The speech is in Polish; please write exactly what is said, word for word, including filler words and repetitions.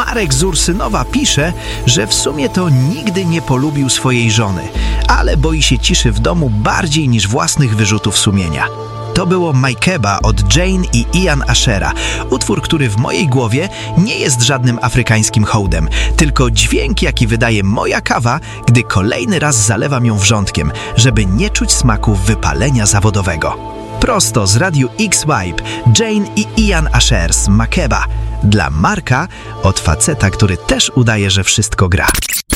Marek z Ursynowa pisze, że w sumie to nigdy nie polubił swojej żony, ale boi się ciszy w domu bardziej niż własnych wyrzutów sumienia. To było Majkeba od Jane i Ian Ashera, utwór, który w mojej głowie nie jest żadnym afrykańskim hołdem, tylko dźwięk, jaki wydaje moja kawa, gdy kolejny raz zalewam ją wrzątkiem, żeby nie czuć smaku wypalenia zawodowego. Prosto z Radiu X-Vibe, Jane i Ian Asher z Makeba. Dla Marka od faceta, który też udaje, że wszystko gra.